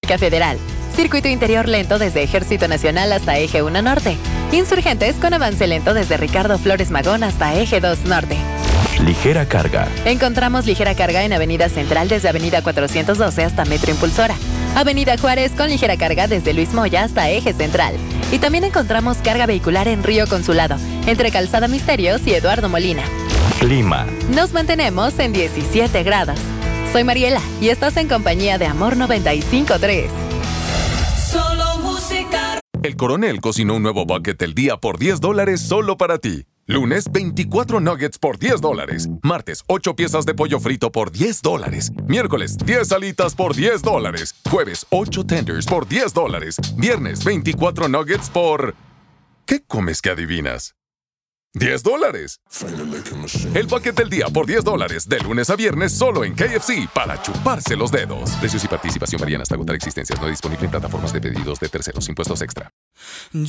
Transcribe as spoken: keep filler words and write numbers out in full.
República Federal. Circuito interior lento desde Ejército Nacional hasta Eje uno Norte. Insurgentes con avance lento desde Ricardo Flores Magón hasta Eje dos Norte. Ligera carga. Encontramos ligera carga en Avenida Central desde Avenida cuatrocientos doce hasta Metro Impulsora. Avenida Juárez con ligera carga desde Luis Moya hasta Eje Central. Y también encontramos carga vehicular en Río Consulado, entre Calzada Misterios y Eduardo Molina. Clima. Nos mantenemos en diecisiete grados. Soy Mariela y estás en compañía de Amor noventa y cinco punto tres. Solo música. El Coronel cocinó un nuevo bucket del día por diez dólares solo para ti. Lunes, veinticuatro nuggets por diez dólares. Martes, ocho piezas de pollo frito por diez dólares. Miércoles, diez alitas por diez dólares. Jueves, ocho tenders por diez dólares. Viernes, veinticuatro nuggets por... ¿Qué comes que adivinas? ¡diez dólares! El bucket del día por diez dólares, de lunes a viernes, solo en K F C, para chuparse los dedos. Precios y participación varían hasta agotar existencias. No disponible en plataformas de pedidos de terceros. Impuestos extra.